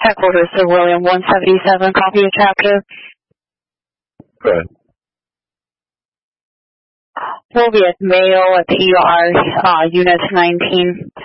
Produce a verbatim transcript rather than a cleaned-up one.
Headquarters to William one seventy-seven, copy of chapter. Good. We'll be at Mayo at the E R, uh, unit nineteen.